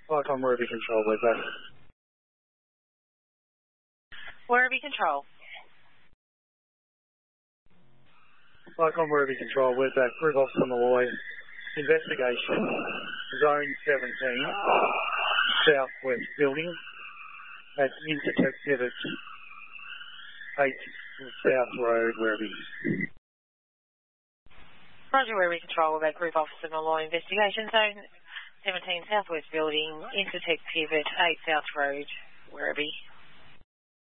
Flycom Werribee Control, where's that? Werribee Control. Flycom Werribee Control, where's that? Group Officer Malloy. Investigation. Zone 17. Southwest building. At Intertech Pivot 8 South Road, Werribee. Roger, Werribee Control, about Group Officer Malloy. Investigation Zone 17 Southwest building. Intertech Pivot 8 South Road, Werribee.